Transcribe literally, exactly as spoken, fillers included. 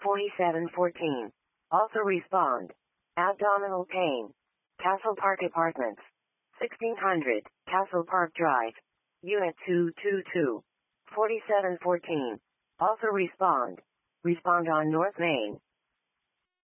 forty-seven fourteen. Also respond. Abdominal pain. Castle Park Apartments. sixteen hundred, Castle Park Drive. Unit two two two. forty-seven fourteen. Also respond. Respond on North Main.